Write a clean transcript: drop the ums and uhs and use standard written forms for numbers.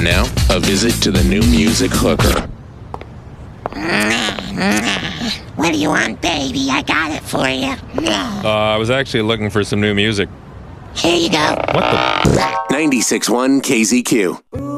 now, a visit to the new music hooker. What do you want, baby? I got it for you. I was actually looking for some new music. Here you go. What the? 96.1 KZQ.